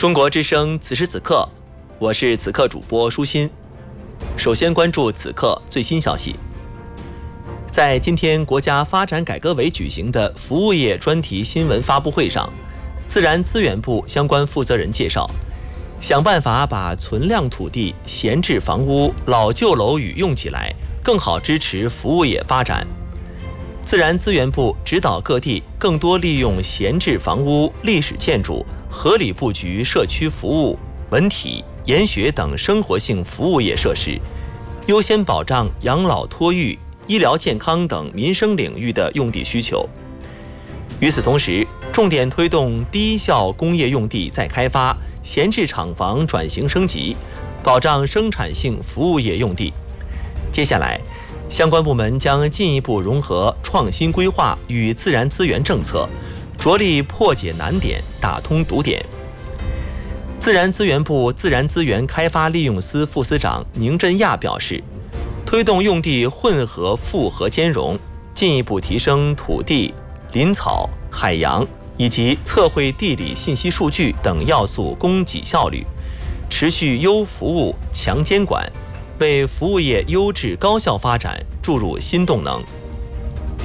中国之声此时此刻，我是此刻主播舒心。首先关注此刻最新消息。在今天国家发展改革委举行的服务业专题新闻发布会上，自然资源部相关负责人介绍，想办法把存量土地、闲置房屋、老旧楼宇用起来，更好支持服务业发展。自然资源部指导各地更多利用闲置房屋、历史建筑，合理布局社区服务、文体、研学等生活性服务业设施，优先保障养老托育、医疗健康等民生领域的用地需求。与此同时，重点推动低效工业用地再开发、闲置厂房转型升级，保障生产性服务业用地。接下来，相关部门将进一步融合创新规划与自然资源政策，着力破解难点，打通堵点。自然资源部自然资源开发利用司副司长宁振亚表示，推动用地混合复合兼容，进一步提升土地、林草、海洋以及测绘地理信息数据等要素供给效率，持续优服务、强监管，为服务业优质高效发展注入新动能。